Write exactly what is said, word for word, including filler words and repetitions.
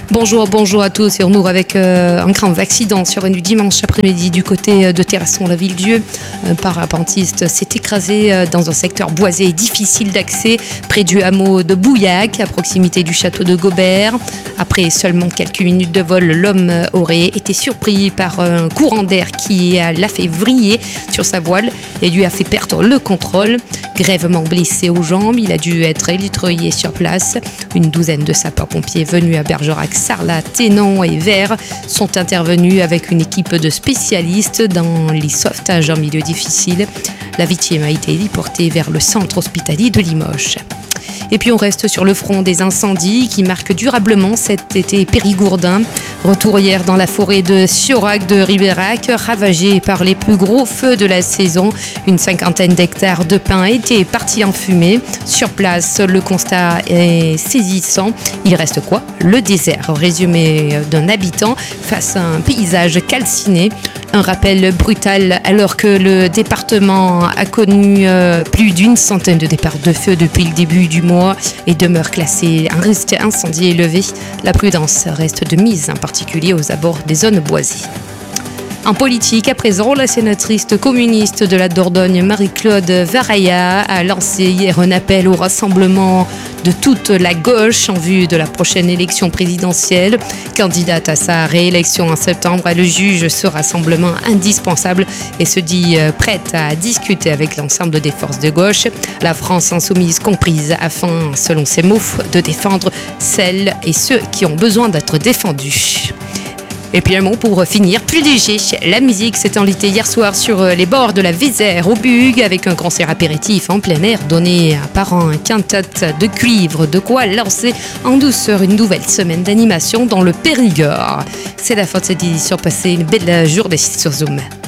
Bonjour, bonjour à tous. Et on ouvre avec euh, un grave accident survenu dimanche après-midi du côté de Terrasson, la Ville-Dieu. Un parapentiste s'est écrasé euh, dans un secteur boisé et difficile d'accès près du hameau de Bouillac, à proximité du château de Gobert. Après seulement quelques minutes de vol, l'homme aurait été surpris par un courant d'air qui l'a fait vriller sur sa voile et lui a fait perdre le contrôle. Grièvement blessé aux jambes, il a dû être électroyé sur place. Une douzaine de sapeurs-pompiers venus à Bergerac, Sarlat, Ténon et Vert sont intervenus avec une équipe de spécialistes dans les sauvetages en milieu difficile. La victime a été déportée vers le centre hospitalier de Limoges. Et puis on reste sur le front des incendies qui marquent durablement cet été périgourdin. Retour hier dans la forêt de Siorac de Ribérac, ravagée par les plus gros feux de la saison. Une cinquantaine d'hectares de pins étaient partis en fumée. Sur place, le constat est saisissant. Il reste quoi ? Le désert. Résumé d'un habitant face à un paysage calciné. Un rappel brutal alors que le département a connu euh, plus d'une centaine de départs de feu depuis le début du mois et demeure classé un risque incendie élevé. La prudence reste de mise, en particulier aux abords des zones boisées. En politique, à présent, la sénatrice communiste de la Dordogne, Marie-Claude Varaya, a lancé hier un appel au rassemblement de toute la gauche en vue de la prochaine élection présidentielle. Candidate à sa réélection en septembre, elle juge ce rassemblement indispensable et se dit prête à discuter avec l'ensemble des forces de gauche, la France insoumise comprise, afin, selon ses mots, de défendre celles et ceux qui ont besoin d'être défendus. Et puis un mot pour finir, plus léger, la musique s'est enlitée hier soir sur les bords de la Vézère au Bug avec un concert apéritif en plein air donné par un quintet de cuivre, de quoi lancer en douceur une nouvelle semaine d'animation dans le Périgord. C'est la fin de cette édition, passez une belle journée sur Zoom.